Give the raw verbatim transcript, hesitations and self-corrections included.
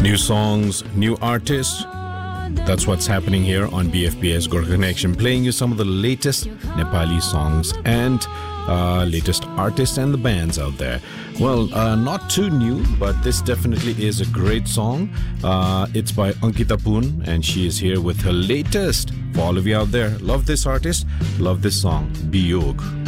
New songs, new artists. That's what's happening here on B F P S Gorkha Connection, playing you some of the latest Nepali songs and uh, latest artists and the bands out there. Well, uh, not too new, but this definitely is a great song. Uh, it's by Ankita Poon, and she is here with her latest. For all of you out there, love this artist, love this song, Biyog.